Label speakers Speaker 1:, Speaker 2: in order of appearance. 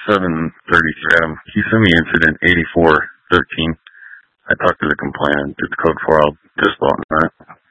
Speaker 1: 733, Adam. Can you send me incident 8413? I talked to the complainant. It's code 4. I'll just vote on that.